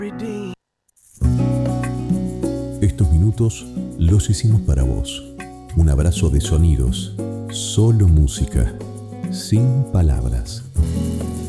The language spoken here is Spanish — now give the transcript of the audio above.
Estos minutos los hicimos para vos. Un abrazo de sonidos, solo música, sin palabras.